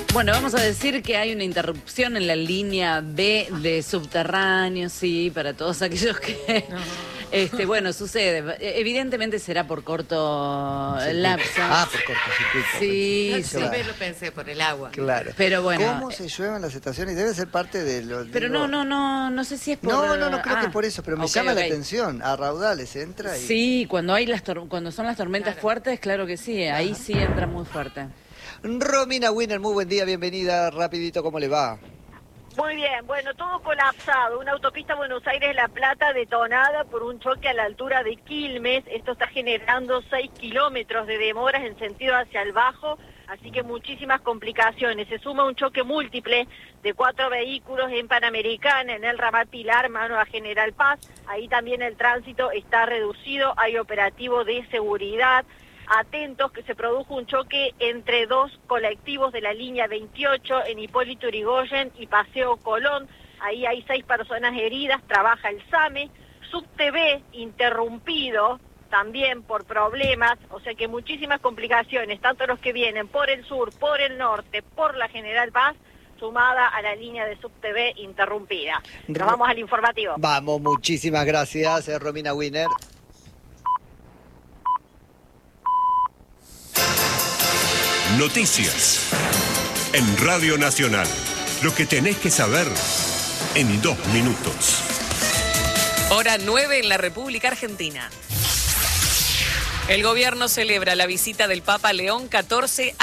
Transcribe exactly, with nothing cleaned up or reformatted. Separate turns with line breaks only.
Bueno, vamos a decir que hay una interrupción en la línea B de subterráneo, sí, para todos aquellos que... No. Este, bueno, sucede. Evidentemente será por corto lapso.
Ah, por cortocircuito.
Sí,
Yo
sí.
siempre lo pensé por el agua.
Claro.
Pero bueno.
¿Cómo se llueven las estaciones? Debe ser parte de los...
Pero
digo...
no, no, no, no sé si es por...
No, no, no creo
ah,
que por eso, pero me
okay,
llama
okay.
la atención. A raudales entra y...
Sí, cuando hay las tor cuando son las tormentas
Claro.
fuertes, claro que sí, ahí sí entra muy fuerte.
Romina Winner, muy buen día, bienvenida. Rapidito, ¿cómo le va?
Muy bien, bueno, todo colapsado. Una autopista Buenos Aires-La Plata detonada por un choque a la altura de Quilmes. Esto está generando seis kilómetros de demoras en sentido hacia el bajo, así que muchísimas complicaciones. Se suma un choque múltiple de cuatro vehículos en Panamericana, en el ramal Pilar, mano a General Paz. Ahí también el tránsito está reducido, hay operativo de seguridad. Atentos que se produjo un choque entre dos colectivos de la línea veintiocho en Hipólito Yrigoyen y Paseo Colón. Ahí hay seis personas heridas, trabaja el SAME. Subte B interrumpido también por problemas, o sea que muchísimas complicaciones, tanto los que vienen por el sur, por el norte, por la General Paz, sumada a la línea de Subte B interrumpida. Nos vamos al informativo.
Vamos, muchísimas gracias, eh, Romina Winner.
Noticias en Radio Nacional. Lo que tenés que saber en dos minutos.
Hora nueve en la República Argentina. El gobierno celebra la visita del Papa León catorce